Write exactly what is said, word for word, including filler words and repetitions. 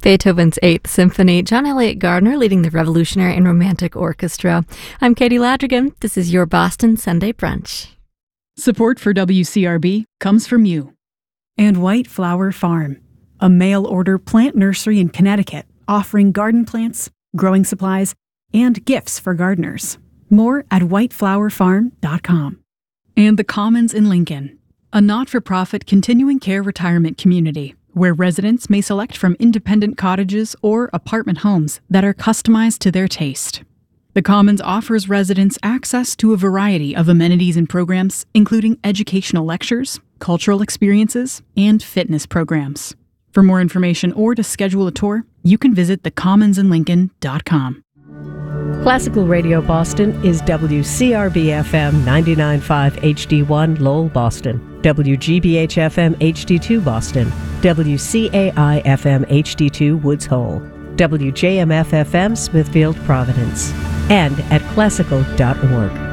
Beethoven's Eighth Symphony, John Elliott Gardner leading the Revolutionary and Romantic Orchestra. I'm Katie Ladrigan. This is your Boston Sunday Brunch. Support for W C R B comes from you. And White Flower Farm, a mail-order plant nursery in Connecticut, offering garden plants, growing supplies, and gifts for gardeners. More at white flower farm dot com. And the Commons in Lincoln, a not-for-profit continuing care retirement community where residents may select from independent cottages or apartment homes that are customized to their taste. The Commons offers residents access to a variety of amenities and programs, including educational lectures, cultural experiences, and fitness programs. For more information or to schedule a tour, you can visit the commons in lincoln dot com. Classical Radio Boston is W C R B F M ninety-nine point five H D one Lowell, Boston, W G B H F M H D two Boston, W C A I F M H D two Woods Hole, W J M F F M Smithfield, Providence, and at classical dot org.